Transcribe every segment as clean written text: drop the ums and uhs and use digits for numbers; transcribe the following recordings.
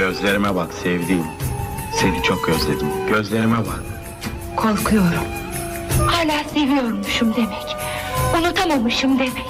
Gözlerime bak sevdiğim. Seni çok özledim. Gözlerime bak. Korkuyorum. Hala seviyormuşum demek. Unutamamışım demek.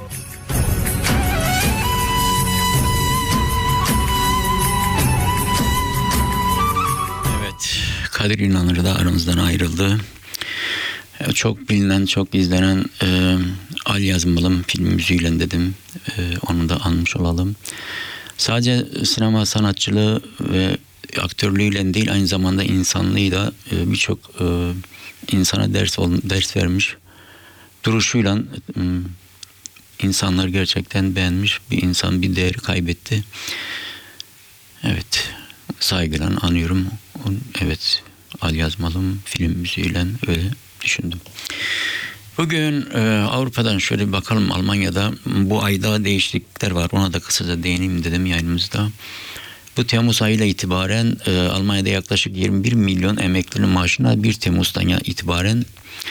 Evet, Kadir İnanır da aramızdan ayrıldı. Çok bilinen, çok izlenen Ali Yazmalım film müziğiyle dedim. Onu da anmış olalım. Sadece sinema sanatçılığı ve aktörlüğüyle değil, aynı zamanda insanlığıyla birçok insana ders vermiş. Duruşuyla insanlar gerçekten beğenmiş. Bir insan bir değeri kaybetti. Evet, saygıyla anıyorum. Evet, Ali Yazmalım film müziğiyle öyle düşündüm. Bugün Avrupa'dan şöyle bir bakalım. Almanya'da bu ayda değişiklikler var. Ona da kısaca değineyim dedim yayınımızda. Bu Temmuz ayıyla itibaren Almanya'da yaklaşık 21 milyon emeklinin maaşına 1 Temmuz'dan itibaren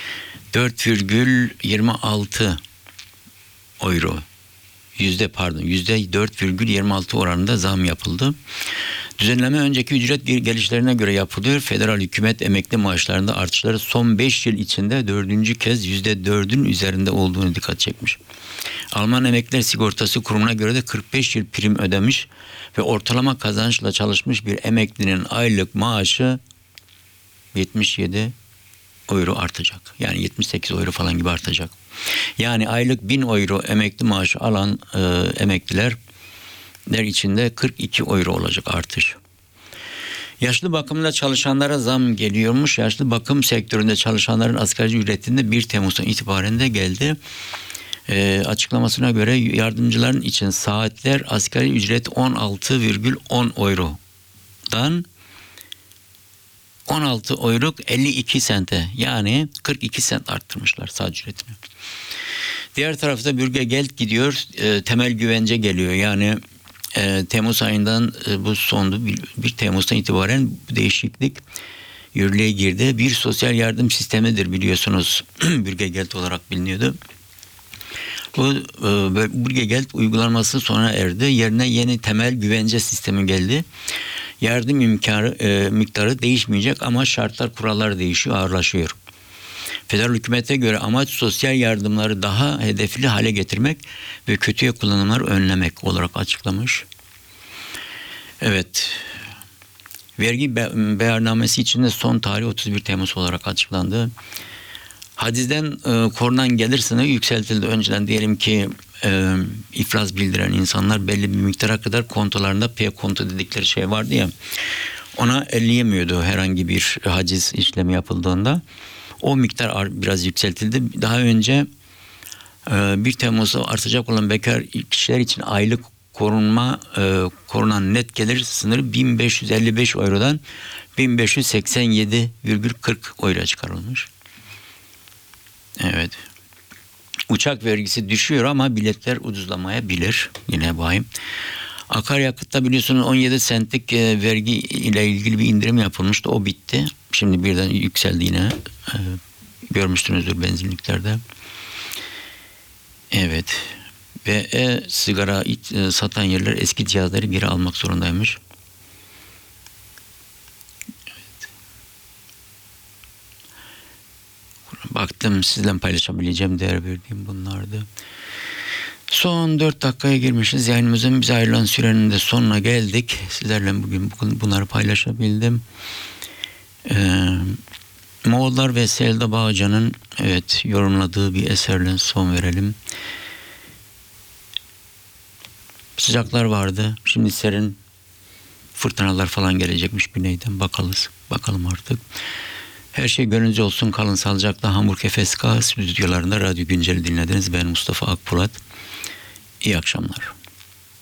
4,26 euro %4,26 oranında zam yapıldı. Düzenleme önceki ücret gelişlerine göre yapılıyor. Federal hükümet emekli maaşlarında artışları son 5 yıl içinde 4. kez %4'ün üzerinde olduğunu dikkat çekmiş. Alman Emekliler Sigortası Kurumu'na göre de 45 yıl prim ödemiş ve ortalama kazançla çalışmış bir emeklinin aylık maaşı 77 euro artacak. Yani 78 euro falan gibi artacak. Yani aylık 1000 euro emekli maaşı alan emekliler içinde 42 euro olacak artış. Yaşlı bakımda çalışanlara zam geliyormuş. Yaşlı bakım sektöründe çalışanların asgari ücretinde 1 Temmuz'dan itibaren de geldi. Açıklamasına göre yardımcıların için saatler asgari ücret 16,10 eurodan 16 euro 52 sente, yani 42 sent arttırmışlar saat ücretini. Diğer tarafta Bürgergeld gidiyor, temel güvence geliyor. Yani Temmuz ayından bu sondu 1 Temmuz'dan itibaren bu değişiklik yürürlüğe girdi. Bir sosyal yardım sistemidir biliyorsunuz. Bürgergeld olarak biliniyordu. Bu Bürgergeld uygulanması sona erdi. Yerine yeni temel güvence sistemi geldi. Yardım miktarı değişmeyecek ama şartlar, kurallar değişiyor, ağırlaşıyor. Federal hükümete göre amaç sosyal yardımları daha hedefli hale getirmek ve kötüye kullanımları önlemek olarak açıklamış. Evet. Vergi beyannamesi için de son tarih 31 Temmuz olarak açıklandı. Hacizden korunan gelir sınırı yükseltildi. Önceden diyelim ki iflas bildiren insanlar belli bir miktara kadar kontolarında P konto dedikleri şey vardı ya, ona elleyemiyordu herhangi bir haciz işlemi yapıldığında. O miktar biraz yükseltildi. Daha önce 1 Temmuz'da artacak olan bekar kişiler için aylık korunan net gelir sınırı 1555 eurodan 1587,40 euroya çıkarılmış. Evet. Uçak vergisi düşüyor ama biletler ucuzlamayabilir. Yine vahim. Akaryakıtta biliyorsunuz 17 centlik vergi ile ilgili bir indirim yapılmıştı. O bitti. Şimdi birden yükseldi yine. Görmüşsünüzdür benzinliklerde. Evet. Ve sigara satan yerler eski cihazları geri almak zorundaymış. Evet. Baktım sizle paylaşabileceğim, değer verdiğim bunlardı. Son 4 dakikaya girmişiz. Yayınımızın bize ayrılan sürenin de sonuna geldik. Sizlerle bugün bunları paylaşabildim. Moğollar ve Selda Bağcan'ın yorumladığı bir eserle son verelim. Sıcaklar vardı. Şimdi serin, fırtınalar falan gelecekmiş güneyden. Bakalım artık. Her şey gönlünüzce olsun. Kalın sağlıcakla. Hamburg FSK stüdyolarında Radyo Güncel'i dinlediniz. Ben Mustafa Akpolat. İyi akşamlar.